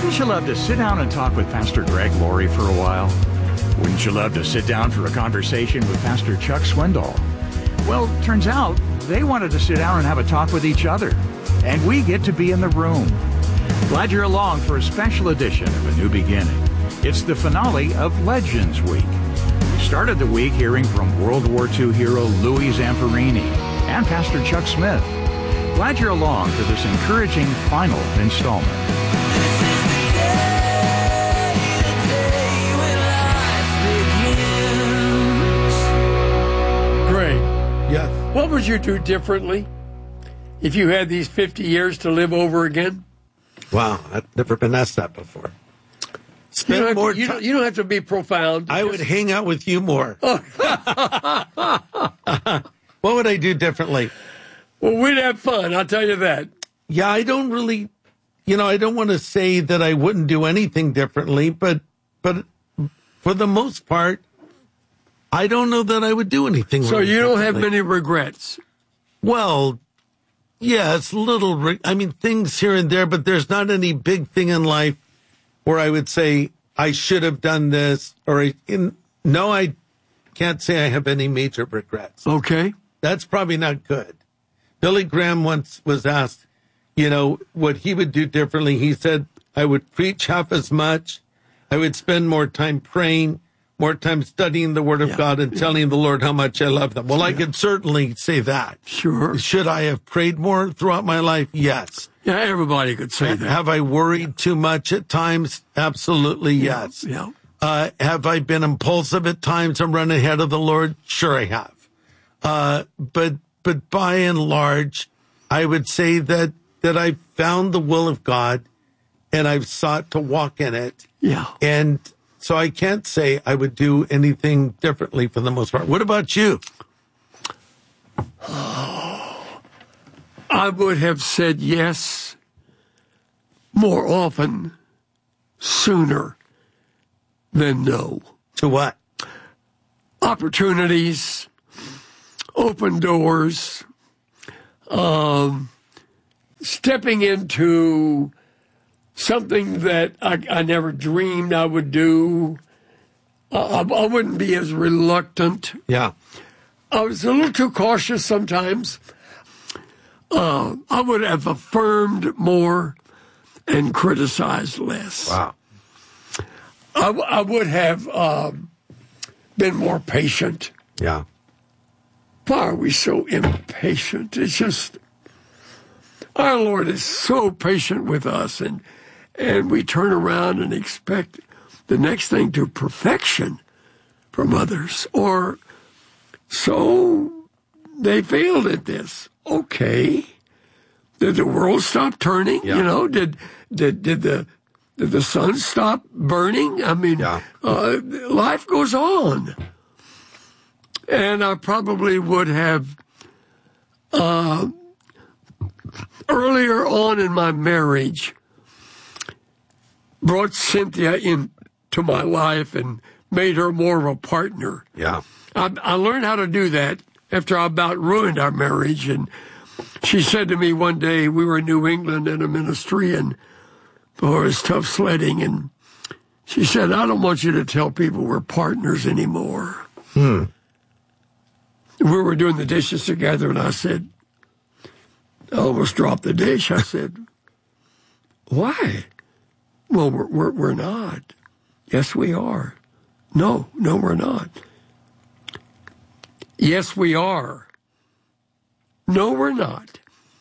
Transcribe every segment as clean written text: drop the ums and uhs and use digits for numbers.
Wouldn't you love to sit down and talk with Pastor Greg Laurie for a while? Wouldn't you love to sit down for a conversation with Pastor Chuck Swindoll? Well, turns out they wanted to sit down and have a talk with each other, and we get to be in the room. Glad you're along for a special edition of A New Beginning. It's the finale of Legends Week. We started the week hearing from World War II hero Louis Zamperini and Pastor Chuck Smith. Glad you're along for this encouraging final installment. Great. Yes. What would you do differently if you had these 50 years to live over again? Wow, I've never been asked that before. Spend more time. You don't have to be profound. I would hang out with you more. What would I do differently? Well, we'd have fun, I'll tell you that. Yeah, I don't really, I don't want to say that I wouldn't do anything differently, but for the most part, I don't know that I would do anything. So really you don't have differently. many regrets? Well, yes, things here and there, but there's not any big thing in life where I would say I should have done this, no, I can't say I have any major regrets. Okay. That's probably not good. Billy Graham once was asked, what he would do differently. He said, I would preach half as much. I would spend more time praying, more time studying the Word of God and telling the Lord how much I love them. Well, I could certainly say that. Sure. Should I have prayed more throughout my life? Yes. Yeah, everybody could say that. Have I worried too much at times? Absolutely, yes. Yeah. Have I been impulsive at times and run ahead of the Lord? Sure, I have. But by and large, I would say that I've found the will of God and I've sought to walk in it. Yeah. And so I can't say I would do anything differently for the most part. What about you? I would have said yes more often, sooner than no. To what? Opportunities, open doors, stepping into something that I never dreamed I would do. I wouldn't be as reluctant. Yeah. I was a little too cautious sometimes. I would have affirmed more and criticized less. Wow. I would have been more patient. Yeah. Why are we so impatient? It's just, our Lord is so patient with us, and we turn around and expect the next thing to perfection from others. Or, so they failed at this. Okay. Did the world stop turning? Yeah. Did the sun stop burning? I mean, life goes on. And I probably would have, earlier on in my marriage, brought Cynthia into my life and made her more of a partner. Yeah. I learned how to do that after I about ruined our marriage. And she said to me one day, we were in New England in a ministry, and it was tough sledding. And she said, I don't want you to tell people we're partners anymore. We were doing the dishes together, and I said, I almost dropped the dish. I said, why? Well, we're not. Yes, we are. No, we're not. Yes, we are. No, we're not.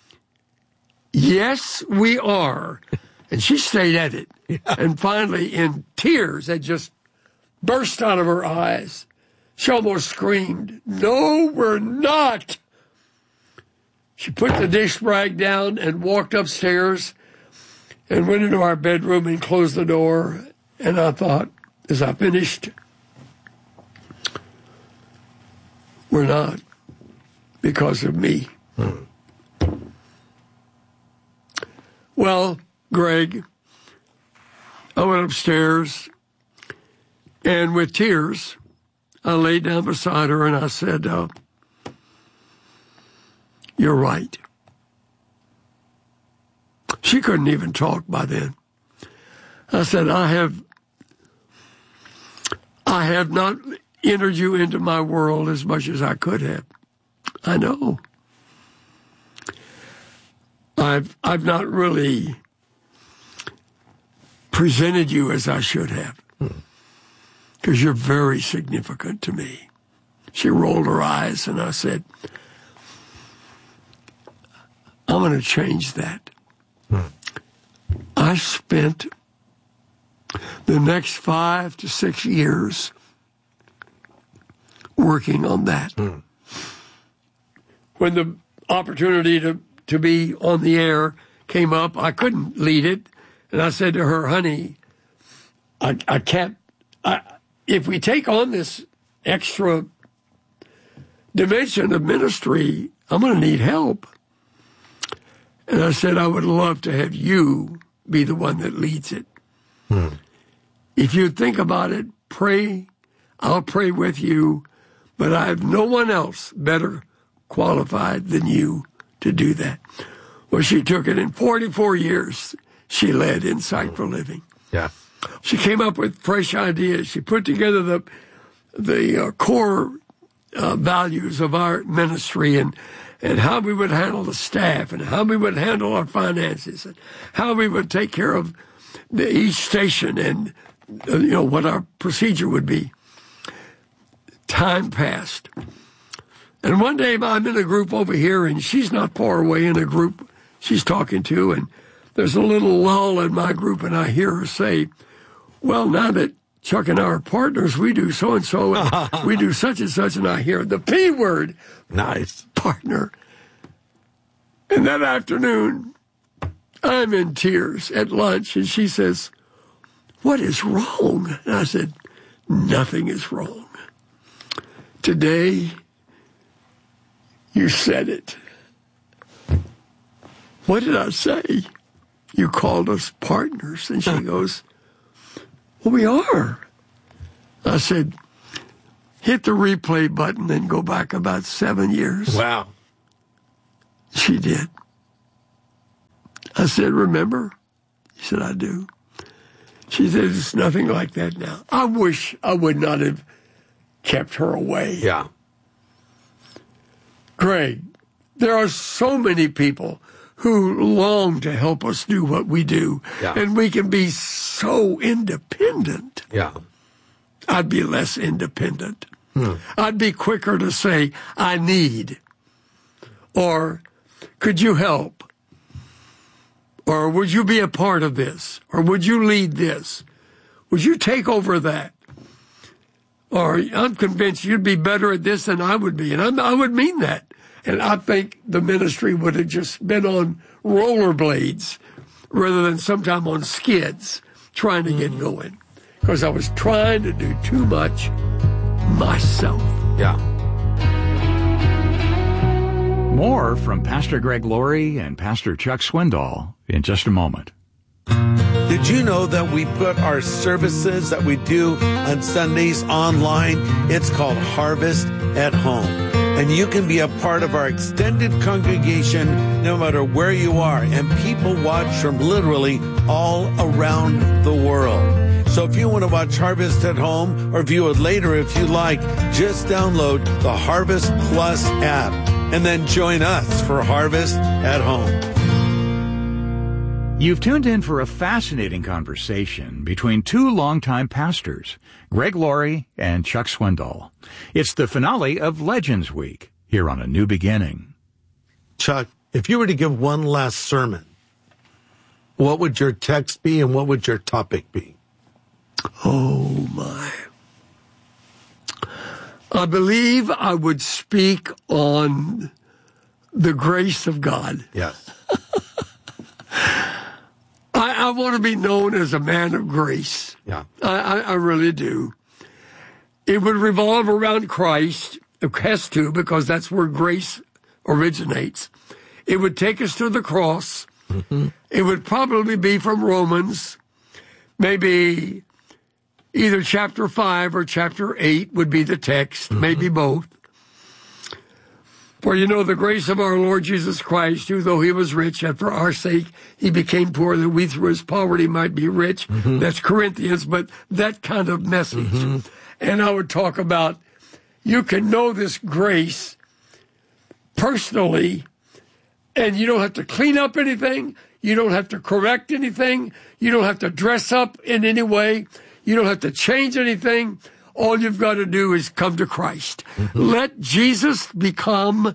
Yes, we are. And she stayed at it. And finally, in tears that just burst out of her eyes, she almost screamed, no, we're not. She put the dish rag down and walked upstairs and went into our bedroom and closed the door. And I thought, as I finished, we're not, because of me. Well, Greg, I went upstairs, and with tears, I laid down beside her and I said, you're right. She couldn't even talk by then. I said, I have not entered you into my world as much as I could have. I know. I've not really presented you as I should have, because you're very significant to me. She rolled her eyes, and I said, I'm going to change that. I spent the next 5 to 6 years working on that. When the opportunity to be on the air came up, I couldn't lead it. And I said to her, honey, I can't, if we take on this extra dimension of ministry, I'm going to need help. And I said, I would love to have you be the one that leads it. If you think about it, pray. I'll pray with you, but I have no one else better qualified than you to do that. Well, she took it. In 44 years, she led Insight for Living. Yeah. She came up with fresh ideas. She put together the core values of our ministry and how we would handle the staff and how we would handle our finances and how we would take care of each station and what our procedure would be. Time passed. And one day I'm in a group over here, and she's not far away in a group she's talking to, and there's a little lull in my group, and I hear her say, well, now that Chuck and I are partners, we do so-and-so, and we do such and such, and I hear the P word. Nice. Partner. And that afternoon, I'm in tears at lunch, and she says, what is wrong? And I said, nothing is wrong. Today, you said it. What did I say? You called us partners. And she goes, well, we are. I said, hit the replay button and go back about 7 years. Wow. She did. I said, remember? She said, I do. She said, it's nothing like that now. I wish I would not have kept her away. Yeah. Greg, there are so many people who long to help us do what we do. Yeah. And we can be so independent. Yeah. I'd be less independent. I'd be quicker to say, I need. Or, could you help? Or would you be a part of this? Or would you lead this? Would you take over that? Or I'm convinced you'd be better at this than I would be. And I would mean that. And I think the ministry would have just been on rollerblades rather than sometime on skids trying to get going. Because I was trying to do too much myself. Yeah. More from Pastor Greg Laurie and Pastor Chuck Swindoll in just a moment. Did you know that we put our services that we do on Sundays online? It's called Harvest at Home. And you can be a part of our extended congregation no matter where you are. And people watch from literally all around the world. So if you want to watch Harvest at Home or view it later if you like, just download the Harvest Plus app and then join us for Harvest at Home. You've tuned in for a fascinating conversation between two longtime pastors, Greg Laurie and Chuck Swindoll. It's the finale of Legends Week here on A New Beginning. Chuck, if you were to give one last sermon, what would your text be and what would your topic be? Oh, my. I believe I would speak on the grace of God. Yes. I want to be known as a man of grace. Yeah. I really do. It would revolve around Christ. It has to, because that's where grace originates. It would take us to the cross. Mm-hmm. It would probably be from Romans. Maybe either chapter 5 or chapter 8 would be the text. Mm-hmm. Maybe both. For you know the grace of our Lord Jesus Christ, who though he was rich, yet for our sake he became poor, that we through his poverty might be rich. That's Corinthians, but that kind of message. And I would talk about, you can know this grace personally, and you don't have to clean up anything. You don't have to correct anything. You don't have to dress up in any way. You don't have to change anything. All you've got to do is come to Christ. Let Jesus become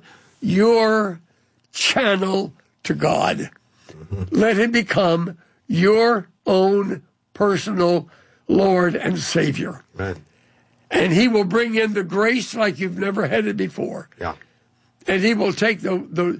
your channel to God. Let him become your own personal Lord and Savior. Right. And he will bring in the grace like you've never had it before. Yeah. And he will take the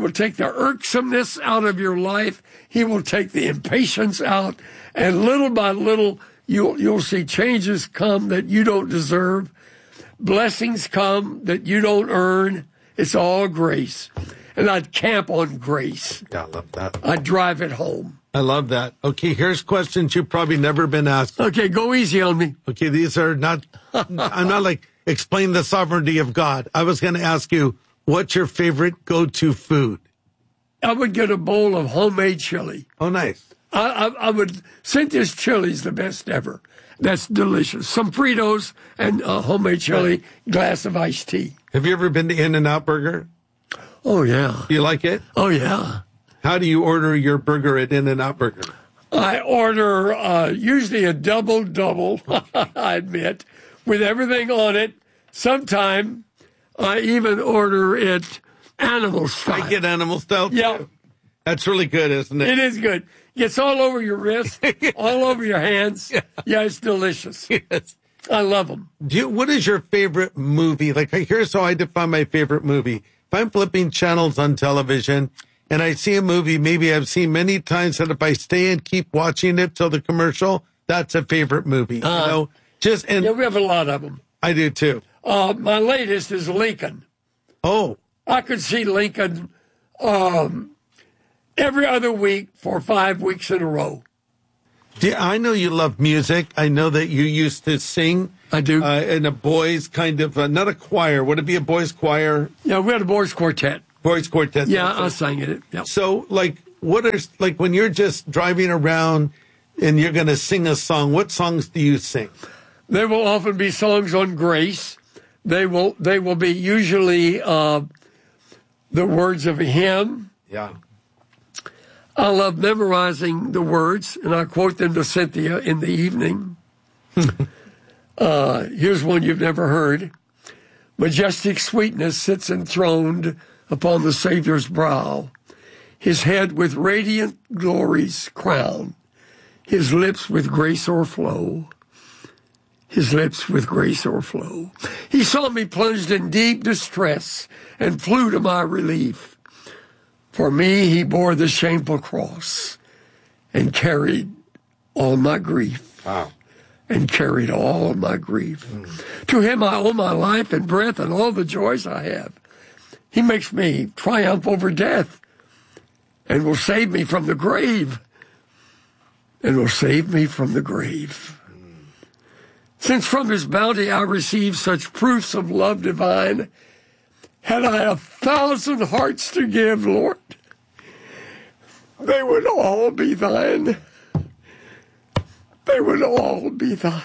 irksomeness out of your life. He will take the impatience out, and little by little you'll see changes come that you don't deserve, blessings come that you don't earn. It's all grace. And I'd camp on grace. Yeah, I love that. I'd drive it home. I love that. Okay, here's questions you've probably never been asked. Okay, go easy on me. Okay, these are not, I'm not like, explain the sovereignty of God. I was going to ask you, what's your favorite go-to food? I would get a bowl of homemade chili. Oh, nice. I would, Cynthia's chili's the best ever. That's delicious. Some Fritos and homemade chili, glass of iced tea. Have you ever been to In-N-Out Burger? Oh, yeah. Do you like it? Oh, yeah. How do you order your burger at In-N-Out Burger? I order usually a double, I admit, with everything on it. Sometime I even order it animal style. I get animal style, too. Yeah. That's really good, isn't it? It is good. Gets all over your wrist, all over your hands. Yeah, it's delicious. Yes. I love them. What is your favorite movie? Like, here's how I define my favorite movie. If I'm flipping channels on television and I see a movie maybe I've seen many times, that if I stay and keep watching it till the commercial, that's a favorite movie. Yeah, we have a lot of them. I do too. My latest is Lincoln. Oh. I could see Lincoln every other week for 5 weeks in a row. I know you love music. I know that you used to sing. I do. In a boys kind of, not a choir. Would it be a boys choir? Yeah, we had a boys quartet. Boys quartet. Yeah, I sang in it. Yep. So, like, when you're just driving around and you're going to sing a song, what songs do you sing? There will often be songs on grace. They will be usually the words of a hymn. Yeah. I love memorizing the words, and I quote them to Cynthia in the evening. Here's one you've never heard. Majestic sweetness sits enthroned upon the Savior's brow, his head with radiant glories crowned, his lips with grace o'erflow. His lips with grace o'erflow. He saw me plunged in deep distress and flew to my relief. For me, he bore the shameful cross and carried all my grief. Wow. And carried all my grief. To him I owe my life and breath and all the joys I have. He makes me triumph over death and will save me from the grave. And will save me from the grave. Since from his bounty I receive such proofs of love divine, had I 1,000 hearts to give, Lord, they would all be thine. They would all be thine.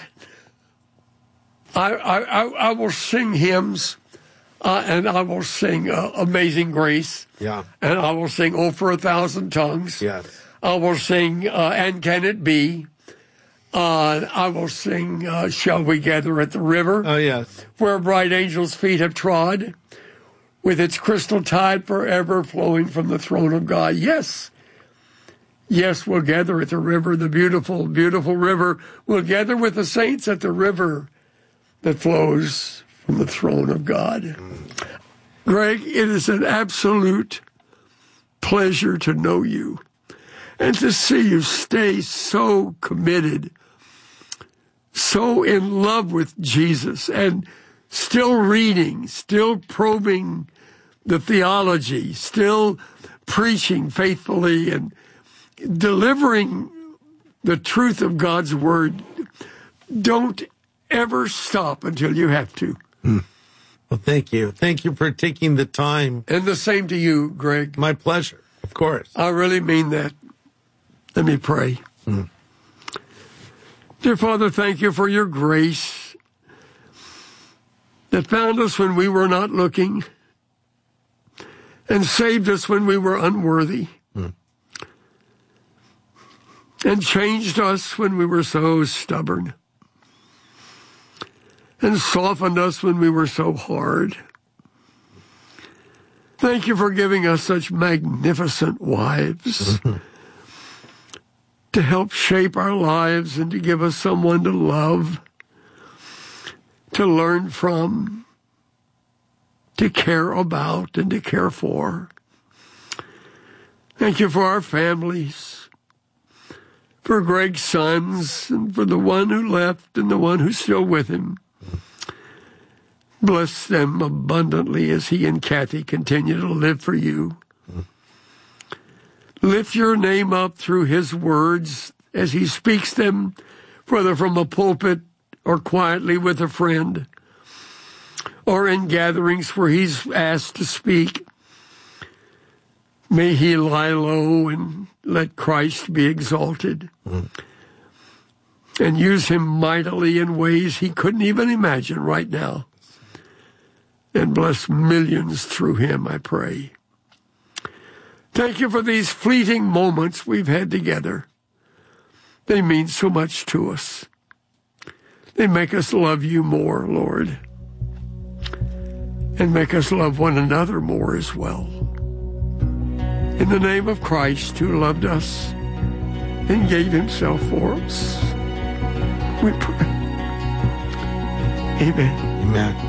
I will sing hymns, and I will sing Amazing Grace. Yeah. And I will sing Oh for 1,000 Tongues. Yes. I will sing And Can It Be. I will sing Shall We Gather at the River. Oh, yes. Where bright angels' feet have trod, with its crystal tide forever flowing from the throne of God. Yes. Yes, we'll gather at the river, the beautiful, beautiful river. We'll gather with the saints at the river that flows from the throne of God. Greg, it is an absolute pleasure to know you and to see you stay so committed, so in love with Jesus, and still reading, still probing the theology, still preaching faithfully and delivering the truth of God's word. Don't ever stop until you have to. Well, thank you. Thank you for taking the time. And the same to you, Greg. My pleasure, of course. I really mean that. Let me pray. Dear Father, thank you for your grace that found us when we were not looking and saved us when we were unworthy and changed us when we were so stubborn and softened us when we were so hard. Thank you for giving us such magnificent wives to help shape our lives and to give us someone to love, to learn from, to care about, and to care for. Thank you for our families, for Greg's sons, and for the one who left and the one who's still with him. Bless them abundantly as he and Kathy continue to live for you. Lift your name up through his words as he speaks them, whether from a pulpit or quietly with a friend, or in gatherings where he's asked to speak. May he lie low and let Christ be exalted, and use him mightily in ways he couldn't even imagine right now. And bless millions through him, I pray. Thank you for these fleeting moments we've had together. They mean so much to us. They make us love you more, Lord, and make us love one another more as well. In the name of Christ, who loved us and gave himself for us, we pray. Amen. Amen.